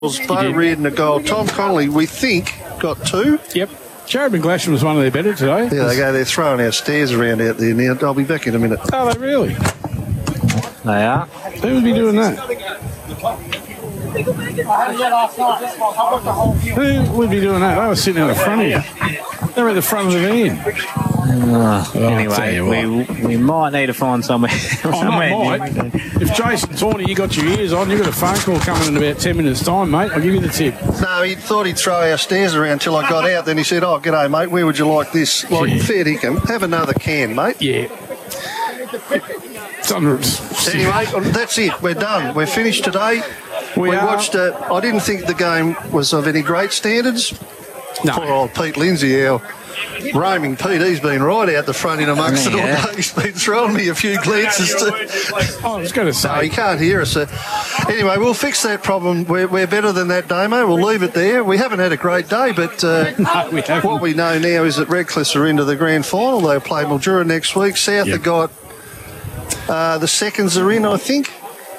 Bo Reardon a goal. Tom Connolly, we think, got 2. Yep. Jared McGlashan was one of their better today. Yeah, they go. They're throwing our stairs around out there now. I'll be back in a minute. Are they really? They are. Who would be doing that? Who would be doing that? They were sitting out the front here. They were at the front of the van. Anyway, we might need to find somewhere. If Jason Tawney, you got your ears on, you got a phone call coming in about 10 minutes' time, mate. I'll give you the tip. No, he thought he'd throw our stairs around till I got out. Then he said, "Oh, g'day, mate. Where would you like this? Like fair dinkum. Have another can, mate." Yeah. Anyway, that's it. We're done. We're finished today. We watched it. I didn't think the game was of any great standards. No. Poor old Pete Lindsay, our roaming Pete, he's been right out the front in amongst it all day. He's been throwing me a few glances too. I was going to say. No, he can't hear us. Anyway, we'll fix that problem. We're better than that, Damo. We'll leave it there. We haven't had a great day, but no, we haven't. What we know now is that Redcliffe are into the grand final. They'll play Mildura next week. South have got the seconds are in, I think.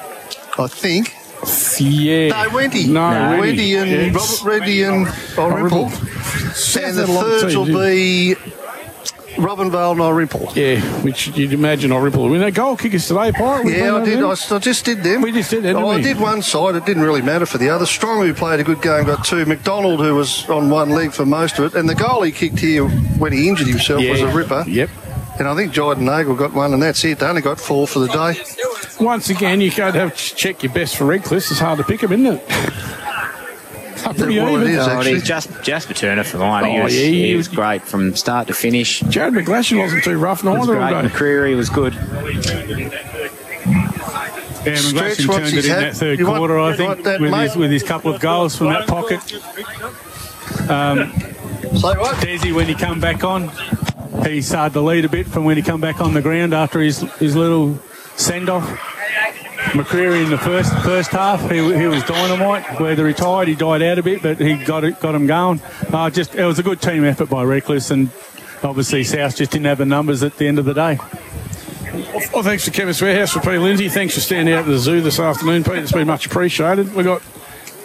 Yeah. No, Wendy. Wendy and Robert Reddy and Orimple. And the thirds will be Robin Vale and Orimple. Yeah, which you'd imagine Orimple. I mean, that goal kickers today, Pirate. Yeah, I did. I just did them. We just did them. I did one side. It didn't really matter for the other. Strong, who played a good game, got 2. McDonald, who was on one leg for most of it. And the goal he kicked here when he injured himself was a ripper. Yep. And I think Jordan Nagel got 1, and that's it. They only got 4 for the day. Once again, you can't have to check your best for Redcliffe. It's hard to pick them, isn't it? Pretty even. It is, actually. Jasper Turner for mine. He was great from start to finish. Jared McGlashan wasn't too rough neither. Was great. McCreary was good. Yeah, McGlashan turned it in that third quarter, I think, with his couple of goals from that pocket. Desi, when he come back on, he started to lead a bit from when he come back on the ground after his little send-off. McCreary in the first half, he was dynamite. Whether he died out a bit, but he got him going. It was a good team effort by Redcliffe, and obviously South just didn't have the numbers at the end of the day. Well, thanks to Chemist Warehouse for Pete Lindsay. Thanks for standing out at the zoo this afternoon, Pete. It's been much appreciated. We've got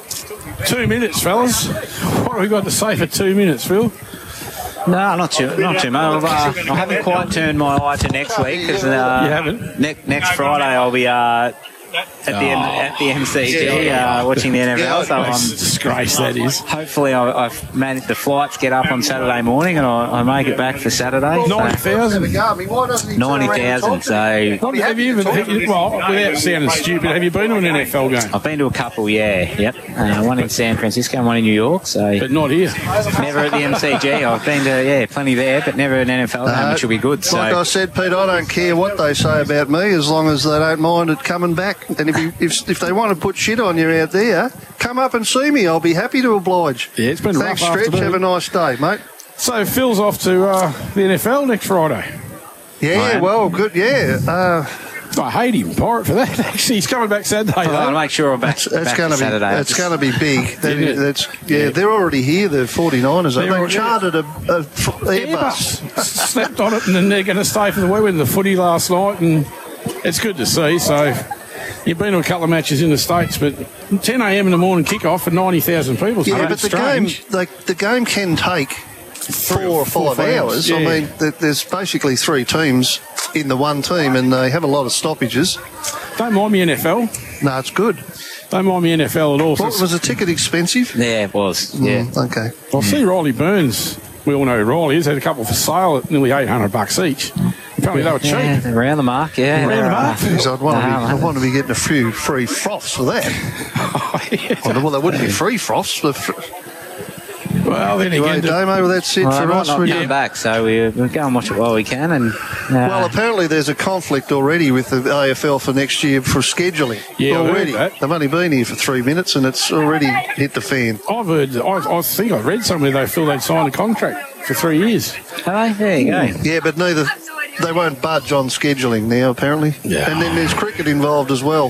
2 minutes, fellas. What have we got to say for 2 minutes, Phil? No, not too much. I haven't quite turned my eye to next week because you haven't. Next Friday I'll be at the MCG watching the NFL. So I'm disgrace that is. Hopefully I've managed the flights get up on Saturday morning and I make it back for Saturday. 90,000. 90,000. So have you without sounding stupid, have you been to an NFL game? I've been to a couple. Yep. One in San Francisco and one in New York. So but not here. Never at the MCG. I've been to plenty there, but never an NFL game, which will be good. Like I said, Pete, I don't care what they say about me as long as they don't mind it coming back. And if they want to put shit on you out there, come up and see me. I'll be happy to oblige. Yeah, it's been Thanks, rough Stretch. afternoon. Have a nice day, mate. So Phil's off to the NFL next Friday. Yeah, well, good. Yeah. I hate him, Pirate, for that. Actually, he's coming back Saturday. I'll make sure I'm back Saturday. That's going to be big. They're already here, the 49ers. They chartered a Airbus. Slept on it, and then they're going to stay for the week with the footy last night, and it's good to see. So you've been to a couple of matches in the States, but 10 a.m. in the morning kickoff for 90,000 people. Yeah, but the game can take 4 or 5 hours. Yeah. I mean, there's basically 3 teams in the one team, and they have a lot of stoppages. Don't mind me NFL. No, it's good. Don't mind me NFL at all. Was the ticket expensive? Yeah, it was. Yeah. Okay. I'll see Riley Burns. We all know who Riley is. Had a couple for sale at nearly $800 each. Apparently they were cheap. Yeah, around the mark, yeah. Around the mark. I'd want to be getting a few free froths for that. Well, they wouldn't be free froths, but... Well, then anyway, again, Damo, that's it for us. We're going back, so we'll go and watch it while we can. And well, apparently there's a conflict already with the AFL for next year for scheduling. Yeah, already. I heard that. They've only been here for 3 minutes, and it's already hit the fan. I've heard. I think I read somewhere they feel they'd signed a contract for 3 years. There you go. Yeah, but they won't budge on scheduling now, apparently. Yeah. And then there's cricket involved as well.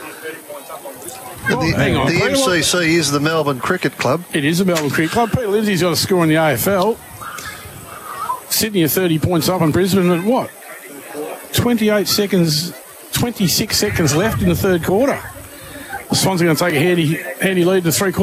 Hang on. The MCC is the Melbourne Cricket Club. It is the Melbourne Cricket Club. Peter Lindsay's got a score in the AFL. Sydney are 30 points up in Brisbane at what? 26 seconds left in the third quarter. Swans are going to take a handy lead in the 3/4.